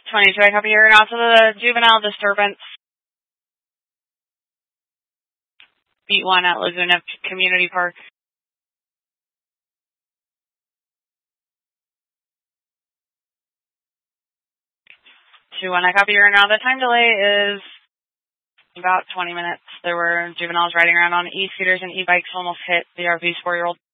22, I copy here. Now to the juvenile disturbance. Beat 1 at Laguna Community Park. 2-1, I copy here. Now the time delay is about 20 minutes. There were juveniles riding around on e-scooters and e-bikes, almost hit the RV's 4-year-old.